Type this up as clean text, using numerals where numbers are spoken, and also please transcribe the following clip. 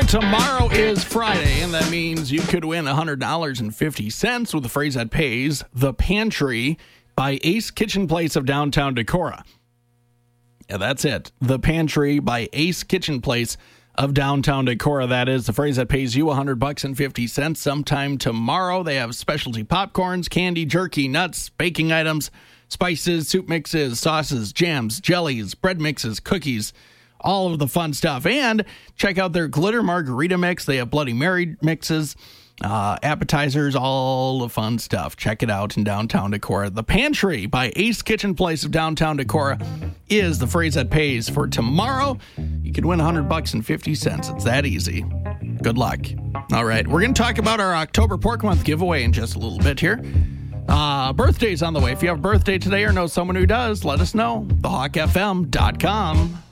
Tomorrow is Friday, and that means you could win $100.50 with the phrase that pays. The Pantry by Ace Kitchen Place of downtown Decorah. Yeah, that's it. The Pantry by Ace Kitchen Place of downtown Decorah. That is the phrase that pays you $100.50 sometime tomorrow. They have specialty popcorns, candy, jerky, nuts, baking items, spices, soup mixes, sauces, jams, jellies, bread mixes, cookies, all of the fun stuff. And check out their glitter margarita mix. They have Bloody Mary mixes, appetizers, all the fun stuff. Check it out in downtown Decorah. The Pantry by Ace Kitchen Place of downtown Decorah is the phrase that pays for tomorrow. You could win $100.50. It's that easy. Good luck. All right, we're going to talk about our October Pork Month giveaway in just a little bit here. Birthday's on the way. If you have a birthday today or know someone who does, let us know. TheHawkFM.com.